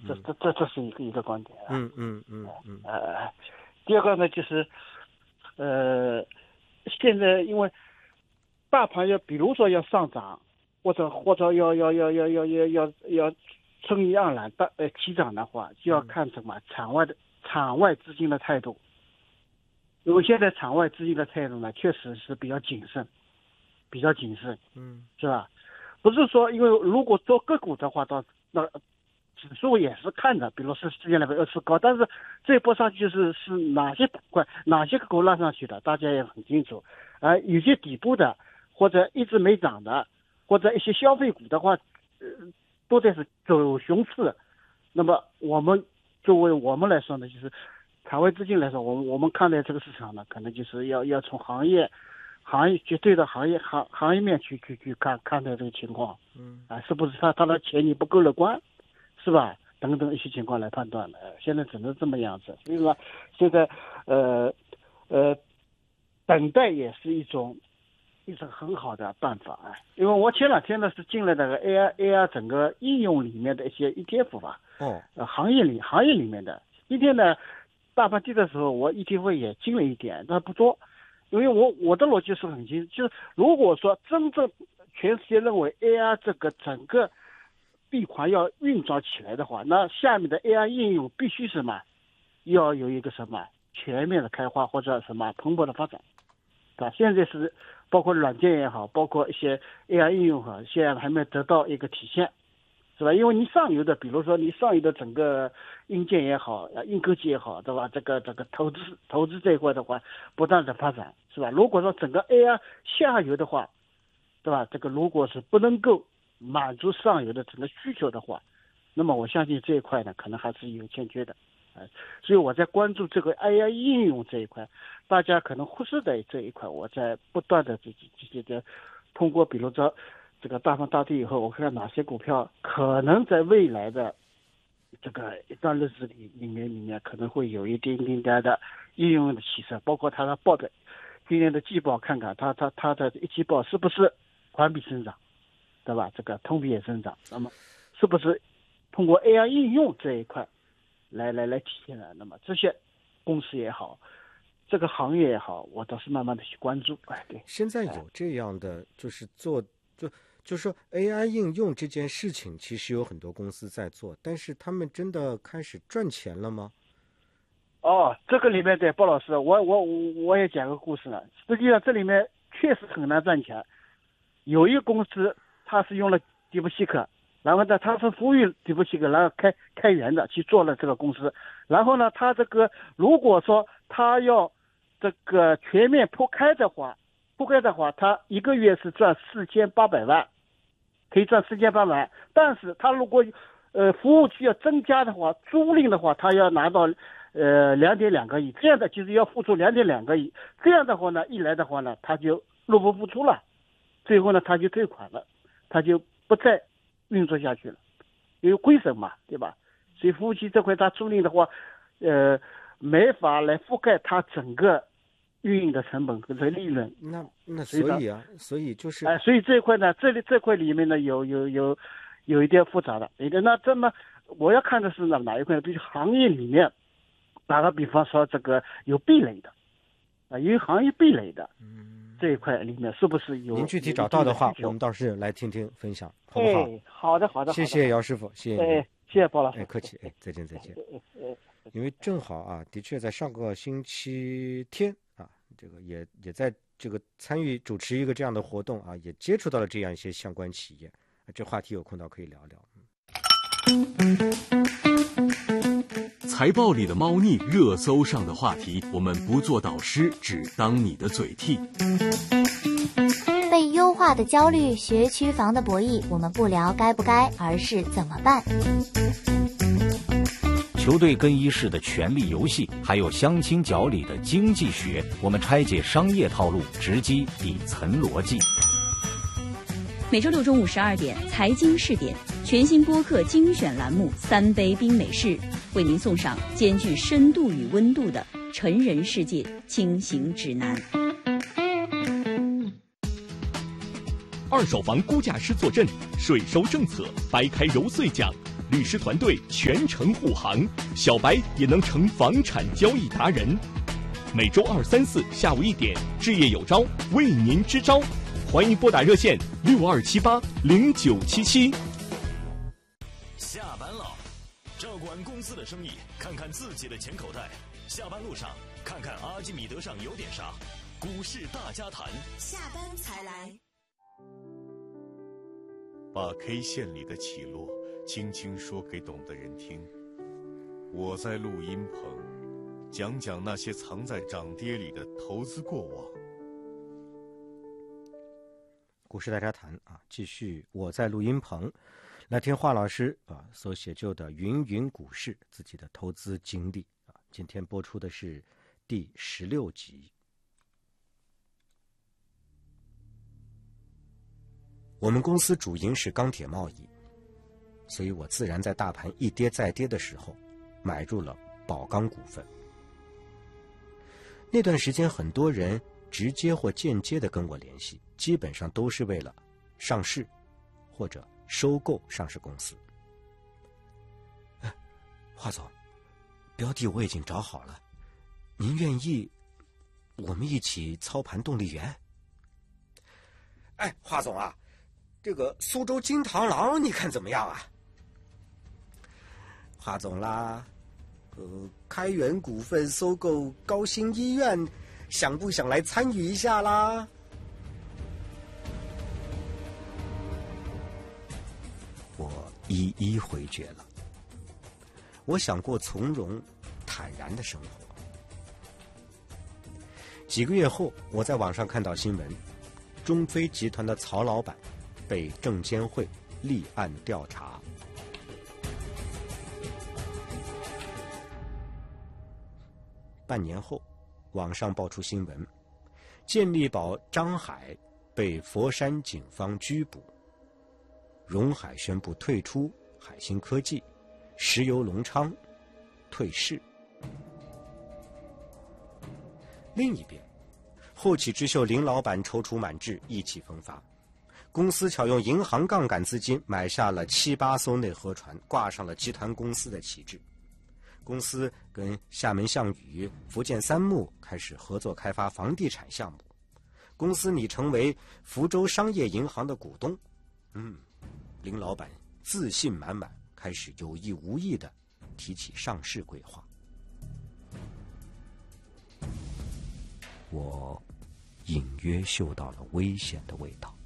这是一个观点。第二个呢就是，现在因为大盘比如说要上涨，或者要生意盎然起涨的话，就要看什么场外资金的态度。因为现在场外资金的态度呢，确实是比较谨慎，是吧？不是说，因为如果做个股的话，那指数也是看的，比如是世界220高，但是这一波上去是哪些板块、哪些个股拉上去的，大家也很清楚。有些底部的或者一直没涨的，或者一些消费股的话，都在是走熊市。那么作为我们来说呢，就是场外资金来说，我们看待这个市场呢，可能就是要从行业绝对的行业面去看待这个情况。是不是他的前景不够乐观，是吧？等等一些情况来判断的。现在只能这么样子。所以说，现在等待也是一种很好的办法。因为我前两天呢是进了那个 AI 整个应用里面的一些 ETF 吧。行业里面的。今天呢，大盘低的时候，我 ETF 也进了一点，但不多。因为我的逻辑是很清楚，就是如果说真正全世界认为 AI 这个整个闭环要运转起来的话，那下面的 AI 应用必须什么，要有一个什么全面的开花或者什么蓬勃的发展，对吧？现在是包括软件也好，包括一些 AI 应用好，现在还没有得到一个体现，是吧？因为你上游的，比如说你上游的整个硬件也好，硬科技也好，对吧？这个投资这一块的话，不断的发展，是吧？如果说整个 AI 下游的话，对吧？这个如果是不能够满足上游的整个需求的话，那么我相信这一块呢，可能还是有欠缺的。所以我在关注这个 AI 应用这一块，大家可能忽视的这一块，我在不断的通过比如说这个大风大地以后，我看哪些股票可能在未来的这个一段日子里面可能会有一点的应用的起色，包括它的报表，今年的季报看看它的一季报是不是环比增长，对吧？这个同比也增长，那么是不是通过 AI 应用这一块来体现的？那么这些公司也好，这个行业也好，我倒是慢慢的去关注。对， 现在有这样的就是就是说 AI 应用这件事情，其实有很多公司在做，但是他们真的开始赚钱了吗？ 这个里面对包老师，我也讲个故事了。实际上这里面确实很难赚钱。有一个公司，它是用了 DeepSeek， 然后呢，它是服务于 DeepSeek， 然后开源的去做了这个公司。然后呢，它这个如果说它要这个全面铺开的话，它一个月是赚4800万。可以赚4800万，但是他如果服务区要增加的话，租赁的话，他要拿到2.2个亿，这样的就是要付出2.2个亿，这样的话呢，一来的话呢，他就入不敷出了，最后呢他就退款了，他就不再运作下去了，因为亏损嘛，对吧？所以服务区这块他租赁的话，没法来覆盖他整个运营的成本和这个利润。 那所以就是所以这一块呢，这块里面呢有一点复杂的。那这么我要看的是哪一块？比如行业里面，打个比方说这个有壁垒的，有行业壁垒的，这一块里面是不是有？ 您具体找到的话，我们倒是来听听分享，好不好？ 好的。 谢谢姚师傅，谢谢您。 谢谢包老师。 客气。再见。因为正好啊，的确在上个星期天啊，这个也在这个参与主持一个这样的活动啊，也接触到了这样一些相关企业，这话题有空到可以聊聊。 财报里的猫腻，热搜上的话题，我们不做导师，只当你的嘴替。 被优化的焦虑，学区房的博弈，我们不聊该不该，而是怎么办。 球队更衣室的权力游戏，还有相亲角里的经济学，我们拆解商业套路，直击底层逻辑。 每周六中午12点，财经试点全新播客精选栏目3杯冰美式，为您送上兼具深度与温度的成人世界轻型指南。 二手房估价师坐镇，税收政策掰开揉碎讲， 律师团队全程护航，小白也能成房产交易达人。每周2、3、4下午1点，置业有招为您支招，欢迎拨打热线62780977。 下班了，照管公司的生意，看看自己的钱口袋。下班路上，看看阿基米德上有点啥。股市大家谈， 下班才来。 把 K 线里的起落轻轻说给懂的人听。我在录音棚讲讲那些藏在涨跌里的投资过往。 股市大家谈啊，继续我在录音棚来听华老师所写就的云云股市自己的投资经历啊。今天播出的是第16集。我们公司主营是钢铁贸易，所以我自然在大盘一跌再跌的时候买入了宝钢股份。那段时间很多人直接或间接的跟我联系，基本上都是为了上市或者收购上市公司。华总，标的我已经找好了，您愿意我们一起操盘动力园？华总啊，这个苏州金螳螂你看怎么样啊？华总啦，开源股份收购高新医院，想不想来参与一下啦？我一一回绝了。我想过从容坦然的生活。几个月后，我在网上看到新闻，中飞集团的曹老板被证监会立案调查。半年后，网上爆出新闻，健力宝张海被佛山警方拘捕，荣海宣布退出海星科技，石油隆昌退市。另一边，后起之秀林老板踌躇满志，意气风发，公司巧用银行杠杆资金买下了7、8艘内河船，挂上了集团公司的旗帜。公司跟厦门项羽、福建三木开始合作开发房地产项目，公司拟成为福州商业银行的股东。林老板自信满满，开始有意无意地提起上市规划。我隐约嗅到了危险的味道。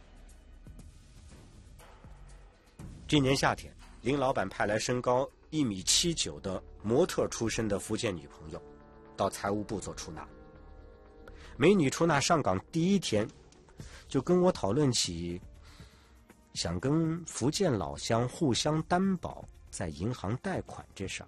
这年夏天，林老板派来身高1.79米的模特出身的福建女朋友到财务部做出纳。美女出纳上岗第一天就跟我讨论起想跟福建老乡互相担保在银行贷款这事儿。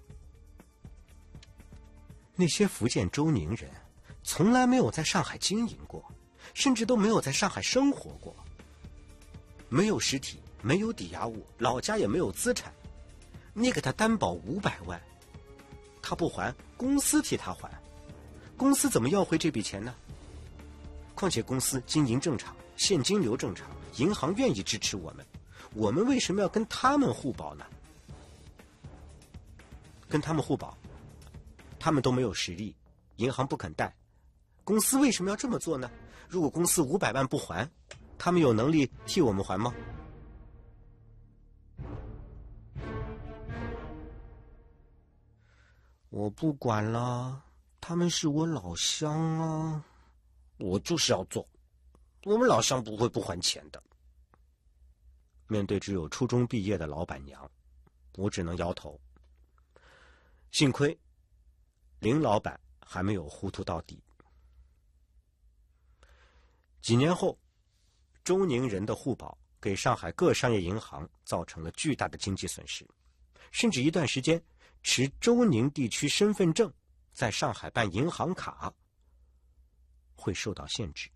那些福建周宁人从来没有在上海经营过，甚至都没有在上海生活过，没有实体，没有抵押物，老家也没有资产。你给他担保500万，他不还，公司替他还，公司怎么要回这笔钱呢？况且公司经营正常，现金流正常，银行愿意支持我们，我们为什么要跟他们互保呢？跟他们互保，他们都没有实力，银行不肯贷，公司为什么要这么做呢？如果公司500万不还，他们有能力替我们还吗？我不管了，他们是我老乡啊，我就是要做，我们老乡不会不还钱的。面对只有初中毕业的老板娘，我只能摇头。幸亏林老板还没有糊涂到底。几年后，周宁人的互保给上海各商业银行造成了巨大的经济损失，甚至一段时间持周宁地区身份证在上海办银行卡会受到限制。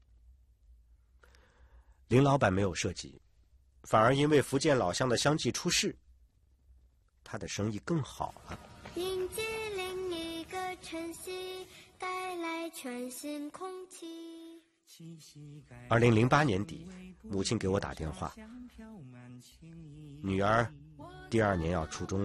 林老板没有涉及，反而因为福建老乡的相继出事，他的生意更好了。 迎接另一个晨曦，带来全新空气。 2008年底，母亲给我打电话，女儿第2年要初中